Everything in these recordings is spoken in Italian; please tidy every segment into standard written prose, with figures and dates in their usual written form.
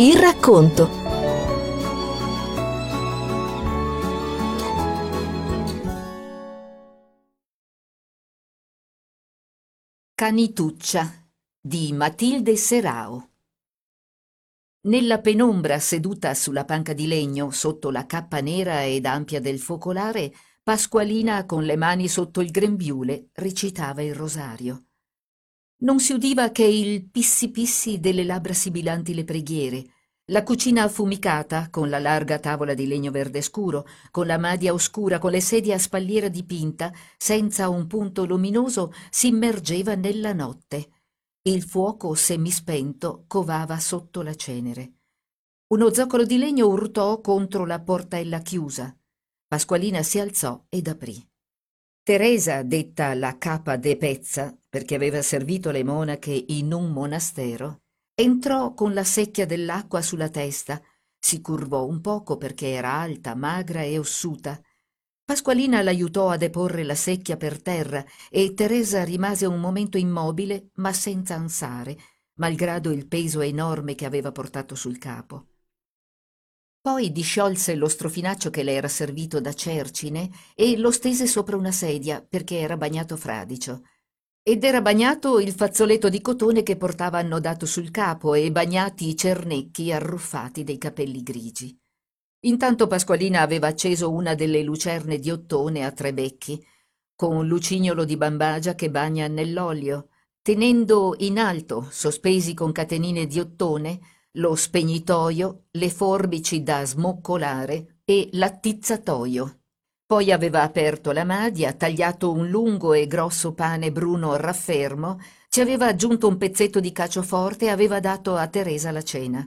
Il racconto. Canituccia di Matilde Serao. Nella penombra, seduta sulla panca di legno sotto la cappa nera ed ampia del focolare, Pasqualina, con le mani sotto il grembiule, recitava il rosario. Non si udiva che il pissi-pissi delle labbra sibilanti le preghiere. La cucina affumicata, con la larga tavola di legno verde scuro, con la madia oscura, con le sedie a spalliera dipinta, senza un punto luminoso, si immergeva nella notte. Il fuoco semispento covava sotto la cenere. Uno zoccolo di legno urtò contro la portella chiusa. Pasqualina si alzò ed aprì. Teresa, detta la capa de Pezza, perché aveva servito le monache in un monastero, entrò con la secchia dell'acqua sulla testa, si curvò un poco perché era alta, magra e ossuta. Pasqualina l'aiutò a deporre la secchia per terra e Teresa rimase un momento immobile ma senza ansare, malgrado il peso enorme che aveva portato sul capo. Poi disciolse lo strofinaccio che le era servito da cercine e lo stese sopra una sedia perché era bagnato fradicio. Ed era bagnato il fazzoletto di cotone che portava annodato sul capo e bagnati i cernecchi arruffati dei capelli grigi. Intanto Pasqualina aveva acceso una delle lucerne di ottone a tre becchi, con un lucignolo di bambagia che bagna nell'olio, tenendo in alto, sospesi con catenine di ottone, lo spegnitoio, le forbici da smoccolare e l'attizzatoio. Poi aveva aperto la madia, tagliato un lungo e grosso pane bruno raffermo, ci aveva aggiunto un pezzetto di cacio forte e aveva dato a Teresa la cena.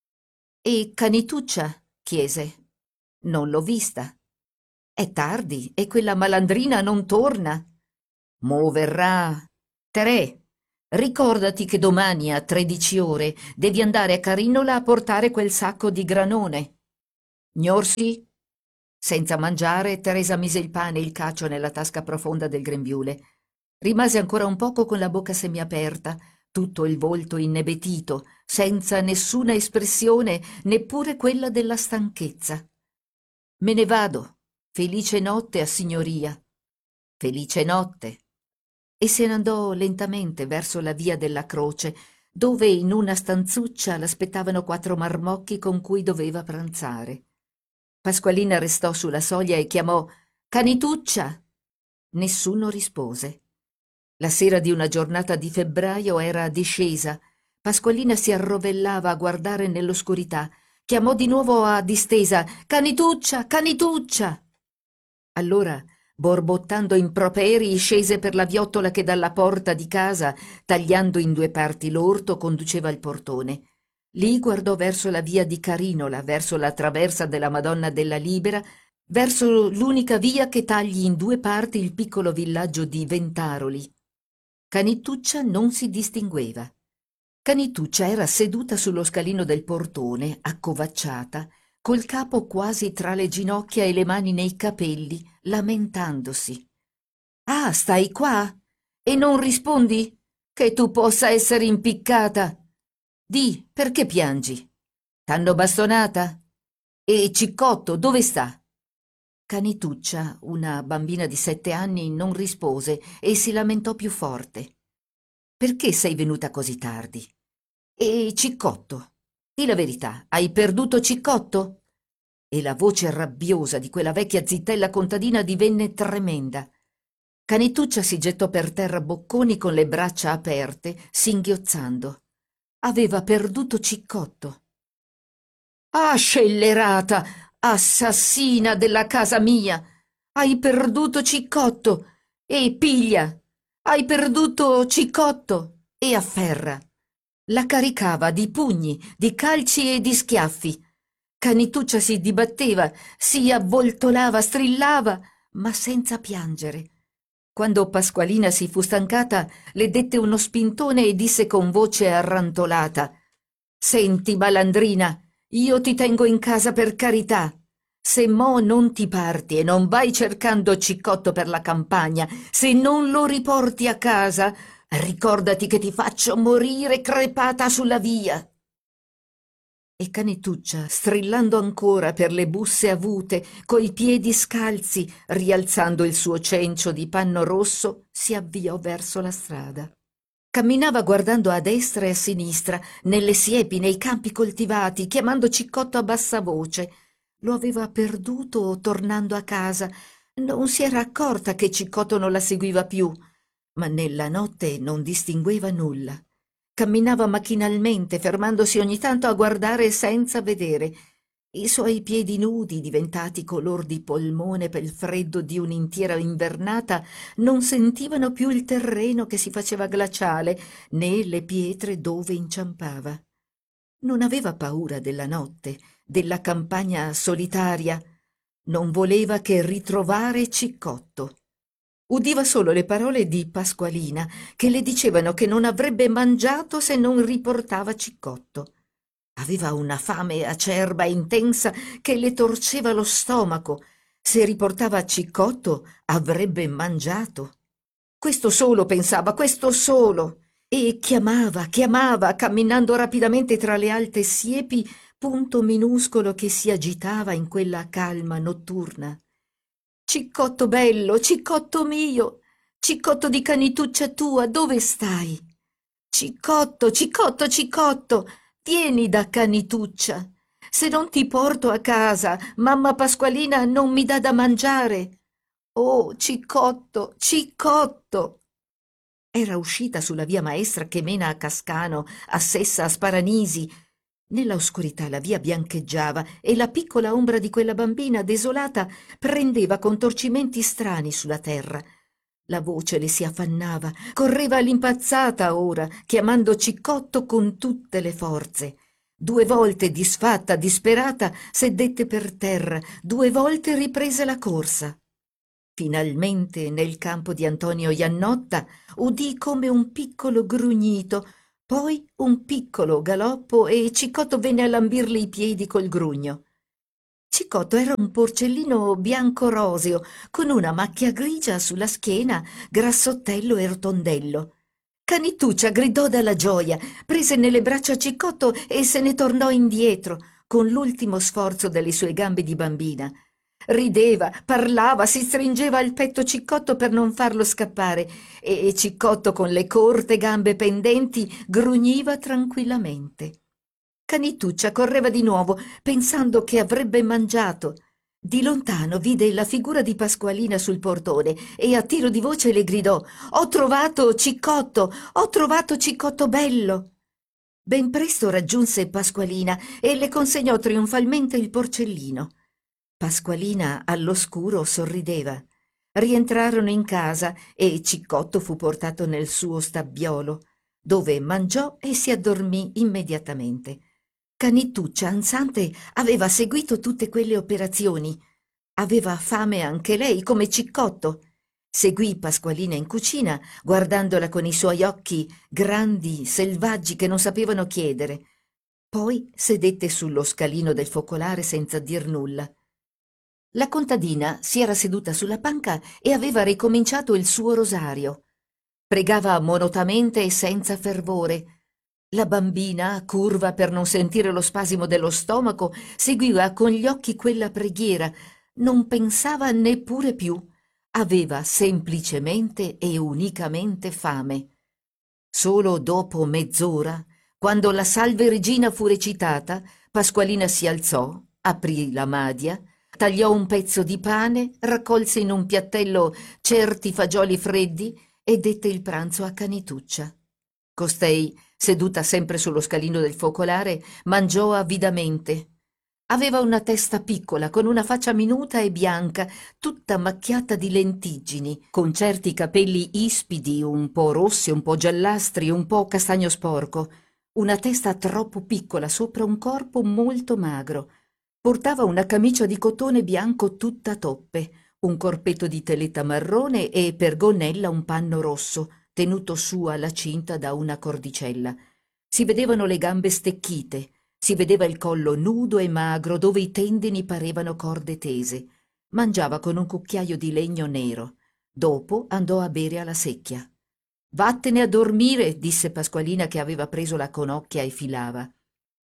«E Canituccia?» chiese. «Non l'ho vista. È tardi e quella malandrina non torna. Mo verrà. Terè, ricordati che domani a 13 ore devi andare a Carinola a portare quel sacco di granone. Gnorsi?» Senza mangiare, Teresa mise il pane e il cacio nella tasca profonda del grembiule. Rimase ancora un poco con la bocca semiaperta, tutto il volto inebetito, senza nessuna espressione, neppure quella della stanchezza. «Me ne vado. Felice notte a signoria.» «Felice notte.» E se ne andò lentamente verso la via della Croce, dove in una stanzuccia l'aspettavano 4 marmocchi con cui doveva pranzare. Pasqualina restò sulla soglia e chiamò «Canituccia!». Nessuno rispose. La sera di una giornata di febbraio era discesa. Pasqualina si arrovellava a guardare nell'oscurità. Chiamò di nuovo a distesa «Canituccia! Canituccia!». Allora, borbottando improperi, scese per la viottola che dalla porta di casa, tagliando in 2 parti l'orto, conduceva al portone. Lì guardò verso la via di Carinola, verso la traversa della Madonna della Libera, verso l'unica via che tagli in 2 parti il piccolo villaggio di Ventaroli. Canituccia non si distingueva. Canituccia era seduta sullo scalino del portone, accovacciata, col capo quasi tra le ginocchia e le mani nei capelli, lamentandosi. «Ah, stai qua? E non rispondi? Che tu possa essere impiccata! Di, perché piangi? T'hanno bastonata? E Ciccotto dove sta?» Canituccia, una bambina di 7 anni, non rispose e si lamentò più forte. «Perché sei venuta così tardi? E Ciccotto? Di la verità, hai perduto Ciccotto?» E la voce rabbiosa di quella vecchia zitella contadina divenne tremenda. Canituccia si gettò per terra bocconi con le braccia aperte, singhiozzando. Aveva perduto Ciccotto. «Ah, scellerata! Assassina della casa mia! Hai perduto Ciccotto! E piglia! Hai perduto Ciccotto!» E afferra. La caricava di pugni, di calci e di schiaffi. Canituccia si dibatteva, si avvoltolava, strillava, ma senza piangere. Quando Pasqualina si fu stancata, le dette uno spintone e disse con voce arrantolata: «Senti, malandrina, io ti tengo in casa per carità. Se mo non ti parti e non vai cercando Ciccotto per la campagna, se non lo riporti a casa, ricordati che ti faccio morire crepata sulla via.» E Canituccia, strillando ancora per le busse avute, coi piedi scalzi, rialzando il suo cencio di panno rosso, si avviò verso la strada. Camminava guardando a destra e a sinistra, nelle siepi, nei campi coltivati, chiamando Ciccotto a bassa voce. Lo aveva perduto tornando a casa. Non si era accorta che Ciccotto non la seguiva più, ma nella notte non distingueva nulla. Camminava macchinalmente, fermandosi ogni tanto a guardare senza vedere. I suoi piedi nudi, diventati color di polmone per il freddo di un'intera invernata, non sentivano più il terreno che si faceva glaciale, né le pietre dove inciampava. Non aveva paura della notte, della campagna solitaria. Non voleva che ritrovare Ciccotto. Udiva solo le parole di Pasqualina, che le dicevano che non avrebbe mangiato se non riportava Ciccotto. Aveva una fame acerba e intensa che le torceva lo stomaco. Se riportava Ciccotto avrebbe mangiato. Questo solo pensava, questo solo. E chiamava, camminando rapidamente tra le alte siepi, punto minuscolo che si agitava in quella calma notturna. Ciccotto bello, Ciccotto mio, Ciccotto di Canituccia tua, dove stai? Ciccotto, Ciccotto, Ciccotto, vieni da Canituccia. Se non ti porto a casa, mamma Pasqualina non mi dà da mangiare. Oh, Ciccotto, Ciccotto! Era uscita sulla via maestra che mena a Cascano, a Sessa, a Sparanisi. Nella oscurità la via biancheggiava e la piccola ombra di quella bambina desolata prendeva contorcimenti strani sulla terra. La voce le si affannava, correva all'impazzata ora, chiamando Ciccotto con tutte le forze. 2 volte, disfatta, disperata, sedette per terra, 2 volte riprese la corsa. Finalmente, nel campo di Antonio Iannotta, udì come un piccolo grugnito, poi un piccolo galoppo e Ciccotto venne a lambirle i piedi col grugno. Ciccotto era un porcellino bianco roseo, con una macchia grigia sulla schiena, grassottello e rotondello. Canituccia gridò dalla gioia, prese nelle braccia Ciccotto e se ne tornò indietro, con l'ultimo sforzo delle sue gambe di bambina. Rideva, parlava, si stringeva al petto Ciccotto per non farlo scappare e Ciccotto, con le corte gambe pendenti, grugniva tranquillamente. Canituccia correva di nuovo, pensando che avrebbe mangiato. Di lontano vide la figura di Pasqualina sul portone e a tiro di voce le gridò: «Ho trovato Ciccotto! Ho trovato Ciccotto bello!» Ben presto raggiunse Pasqualina e le consegnò trionfalmente il porcellino. Pasqualina all'oscuro sorrideva. Rientrarono in casa e Ciccotto fu portato nel suo stabbiolo, dove mangiò e si addormì immediatamente. Canituccia, ansante, aveva seguito tutte quelle operazioni. Aveva fame anche lei, come Ciccotto. Seguì Pasqualina in cucina, guardandola con i suoi occhi grandi, selvaggi, che non sapevano chiedere. Poi sedette sullo scalino del focolare senza dir nulla. La contadina si era seduta sulla panca e aveva ricominciato il suo rosario. Pregava monotamente e senza fervore. La bambina, curva per non sentire lo spasimo dello stomaco, seguiva con gli occhi quella preghiera. Non pensava neppure più. Aveva semplicemente e unicamente fame. Solo dopo mezz'ora, quando la Salve Regina fu recitata, Pasqualina si alzò, aprì la madia, tagliò un pezzo di pane, raccolse in un piattello certi fagioli freddi e dette il pranzo a Canituccia. Costei, seduta sempre sullo scalino del focolare, mangiò avidamente. Aveva una testa piccola, con una faccia minuta e bianca, tutta macchiata di lentiggini, con certi capelli ispidi, un po' rossi, un po' giallastri, un po' castagno sporco. Una testa troppo piccola sopra un corpo molto magro. Portava una camicia di cotone bianco tutta toppe, un corpetto di teletta marrone e per gonnella un panno rosso, tenuto su alla cinta da una cordicella. Si vedevano le gambe stecchite, si vedeva il collo nudo e magro dove i tendini parevano corde tese. Mangiava con un cucchiaio di legno nero. Dopo andò a bere alla secchia. «Vattene a dormire», disse Pasqualina che aveva preso la conocchia e filava.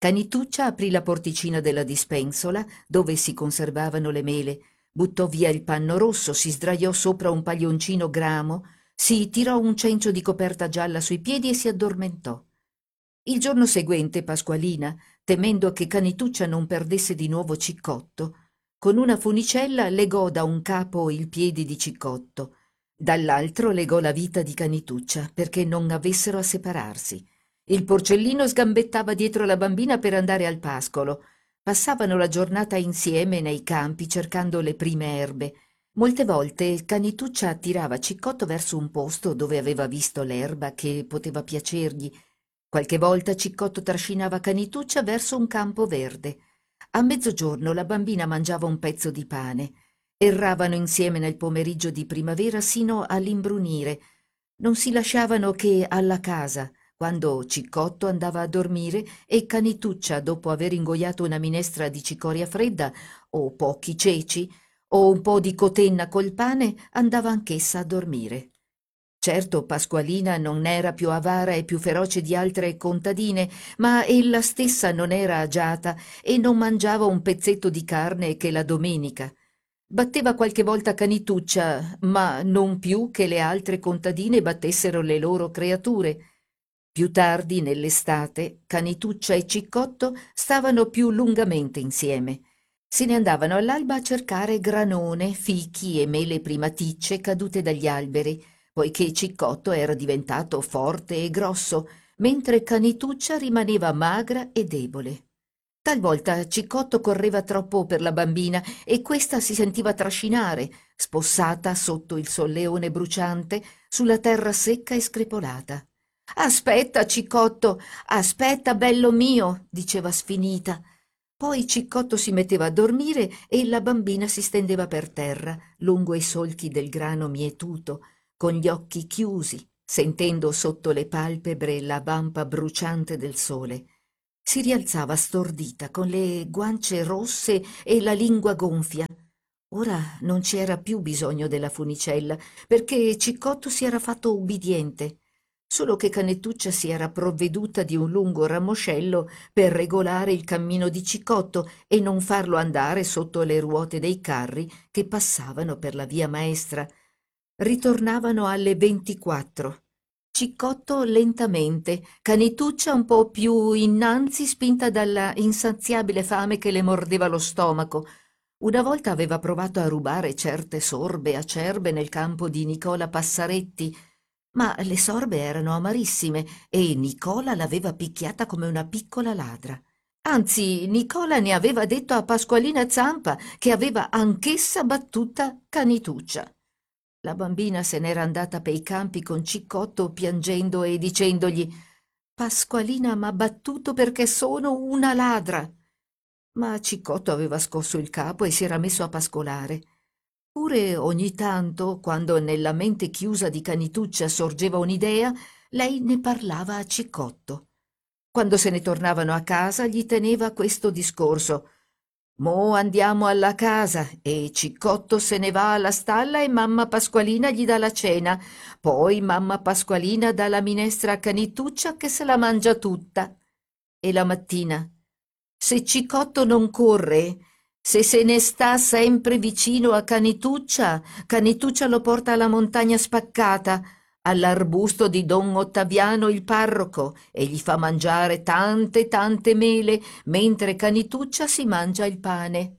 Canituccia aprì la porticina della dispensola, dove si conservavano le mele, buttò via il panno rosso, si sdraiò sopra un paglioncino gramo, si tirò un cencio di coperta gialla sui piedi e si addormentò. Il giorno seguente Pasqualina, temendo che Canituccia non perdesse di nuovo Ciccotto, con una funicella legò da un capo il piede di Ciccotto, dall'altro legò la vita di Canituccia perché non avessero a separarsi. Il porcellino sgambettava dietro la bambina per andare al pascolo. Passavano la giornata insieme nei campi cercando le prime erbe. Molte volte Canituccia attirava Ciccotto verso un posto dove aveva visto l'erba che poteva piacergli. Qualche volta Ciccotto trascinava Canituccia verso un campo verde. A mezzogiorno la bambina mangiava un pezzo di pane. Erravano insieme nel pomeriggio di primavera sino all'imbrunire. Non si lasciavano che alla casa, quando Ciccotto andava a dormire e Canituccia, dopo aver ingoiato una minestra di cicoria fredda o pochi ceci o un po' di cotenna col pane, andava anch'essa a dormire. Certo, Pasqualina non era più avara e più feroce di altre contadine, ma ella stessa non era agiata e non mangiava un pezzetto di carne che la domenica. Batteva qualche volta Canituccia, ma non più che le altre contadine battessero le loro creature. Più tardi, nell'estate, Canituccia e Ciccotto stavano più lungamente insieme. Se ne andavano all'alba a cercare granone, fichi e mele primaticce cadute dagli alberi, poiché Ciccotto era diventato forte e grosso, mentre Canituccia rimaneva magra e debole. Talvolta Ciccotto correva troppo per la bambina e questa si sentiva trascinare, spossata sotto il solleone bruciante, sulla terra secca e screpolata. «Aspetta, Ciccotto, aspetta, bello mio», diceva sfinita. Poi Ciccotto si metteva a dormire e la bambina si stendeva per terra, lungo i solchi del grano mietuto, con gli occhi chiusi, sentendo sotto le palpebre la vampa bruciante del sole. Si rialzava stordita, con le guance rosse e la lingua gonfia. Ora non c'era più bisogno della funicella, perché Ciccotto si era fatto ubbidiente. Solo che Canettuccia si era provveduta di un lungo ramoscello per regolare il cammino di Ciccotto e non farlo andare sotto le ruote dei carri che passavano per la via maestra. Ritornavano alle 24. Ciccotto lentamente, Canituccia un po' più innanzi, spinta dalla insaziabile fame che le mordeva lo stomaco. Una volta aveva provato a rubare certe sorbe acerbe nel campo di Nicola Passaretti, ma le sorbe erano amarissime e Nicola l'aveva picchiata come una piccola ladra. Anzi, Nicola ne aveva detto a Pasqualina Zampa che aveva anch'essa battuta Canituccia. La bambina se n'era andata pei campi con Ciccotto piangendo e dicendogli: «Pasqualina m'ha battuto perché sono una ladra». Ma Ciccotto aveva scosso il capo e si era messo a pascolare. Pure ogni tanto, quando nella mente chiusa di Canituccia sorgeva un'idea, lei ne parlava a Ciccotto. Quando se ne tornavano a casa gli teneva questo discorso: «Mo andiamo alla casa e Ciccotto se ne va alla stalla e mamma Pasqualina gli dà la cena. Poi mamma Pasqualina dà la minestra a Canituccia che se la mangia tutta. E la mattina, se Ciccotto non corre, se ne sta sempre vicino a Canituccia, Canituccia lo porta alla montagna spaccata, all'arbusto di Don Ottaviano il parroco, e gli fa mangiare tante tante mele, mentre Canituccia si mangia il pane».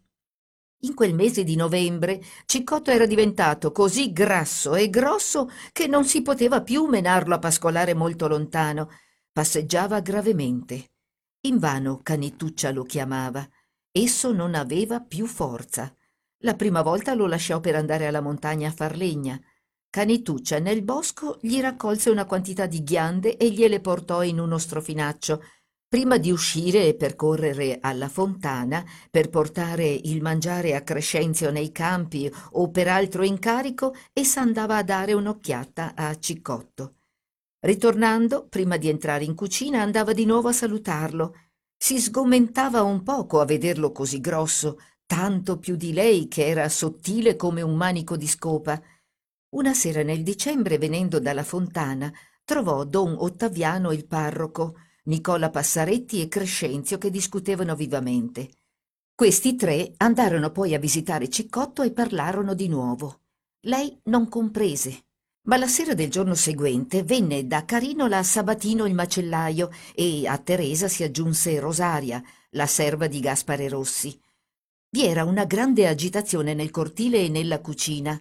In quel mese di novembre Ciccotto era diventato così grasso e grosso che non si poteva più menarlo a pascolare molto lontano. Passeggiava gravemente. Invano Canituccia lo chiamava. Esso non aveva più forza. La prima volta lo lasciò per andare alla montagna a far legna. Canituccia nel bosco gli raccolse una quantità di ghiande e gliele portò in uno strofinaccio, prima di uscire e percorrere alla fontana per portare il mangiare a Crescenzio nei campi o per altro incarico, essa andava a dare un'occhiata a Ciccotto. Ritornando, prima di entrare in cucina, andava di nuovo a salutarlo. Si sgomentava un poco a vederlo così grosso, tanto più di lei che era sottile come un manico di scopa. Una sera nel dicembre, venendo dalla fontana, trovò don Ottaviano il parroco. Nicola Passaretti e Crescenzio che discutevano vivamente. Questi tre andarono poi a visitare Ciccotto e parlarono di nuovo. Lei non comprese, ma la sera del giorno seguente venne da Carinola a Sabatino il macellaio e a Teresa si aggiunse Rosaria, la serva di Gaspare Rossi. Vi era una grande agitazione nel cortile e nella cucina.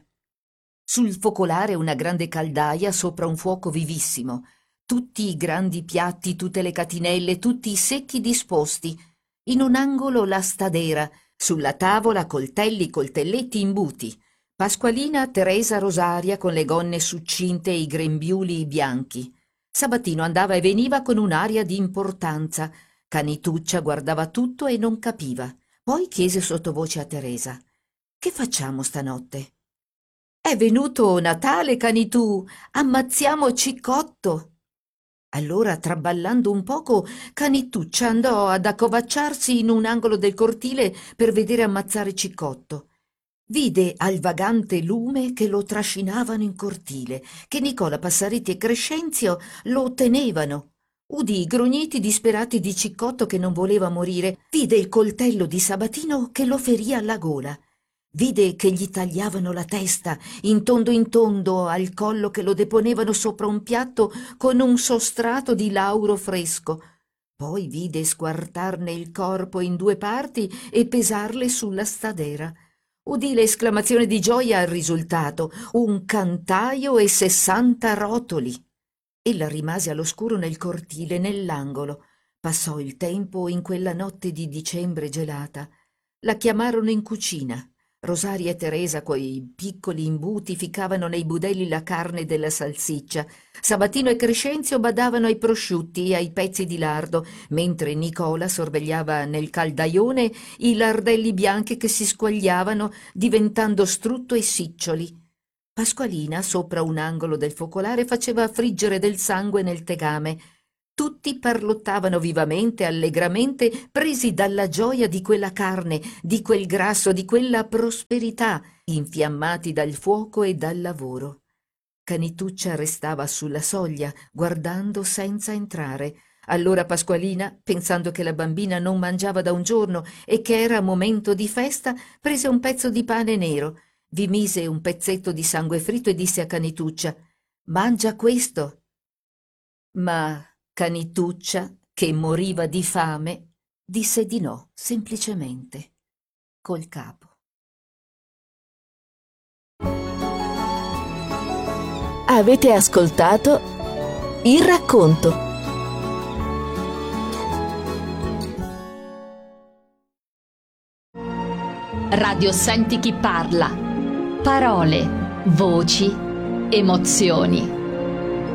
Sul focolare una grande caldaia sopra un fuoco vivissimo, tutti i grandi piatti, tutte le catinelle, tutti i secchi disposti. In un angolo la stadera, sulla tavola coltelli, coltelletti, imbuti. Pasqualina, Teresa, Rosaria con le gonne succinte e i grembiuli bianchi. Sabatino andava e veniva con un'aria di importanza. Canituccia guardava tutto e non capiva. Poi chiese sottovoce a Teresa: «Che facciamo stanotte?» «È venuto Natale, Canitù, ammazziamo Ciccotto!» Allora, traballando un poco, Canituccia andò ad accovacciarsi in un angolo del cortile per vedere ammazzare Ciccotto. Vide al vagante lume che lo trascinavano in cortile, che Nicola Passaretti e Crescenzio lo tenevano. Udì i grugniti disperati di Ciccotto che non voleva morire, vide il coltello di Sabatino che lo ferì alla gola. Vide che gli tagliavano la testa in tondo al collo, che lo deponevano sopra un piatto con un sostrato di lauro fresco. Poi vide squartarne il corpo in 2 parti e pesarle sulla stadera. Udì l'esclamazione di gioia al risultato: un cantaio e 60 rotoli. Ella rimase all'oscuro nel cortile, nell'angolo. Passò il tempo in quella notte di dicembre gelata. La chiamarono in cucina. Rosaria e Teresa coi piccoli imbuti ficcavano nei budelli la carne della salsiccia. Sabatino e Crescenzio badavano ai prosciutti e ai pezzi di lardo, mentre Nicola sorvegliava nel caldaione i lardelli bianchi che si squagliavano diventando strutto e siccioli. Pasqualina, sopra un angolo del focolare, faceva friggere del sangue nel tegame. Tutti parlottavano vivamente, allegramente, presi dalla gioia di quella carne, di quel grasso, di quella prosperità, infiammati dal fuoco e dal lavoro. Canituccia restava sulla soglia, guardando senza entrare. Allora Pasqualina, pensando che la bambina non mangiava da un giorno e che era momento di festa, prese un pezzo di pane nero, vi mise un pezzetto di sangue fritto e disse a Canituccia: «Mangia questo!» Ma Canituccia, che moriva di fame, disse di no, semplicemente, col capo. Avete ascoltato Il racconto. Radio Senti chi parla. Parole, voci, emozioni.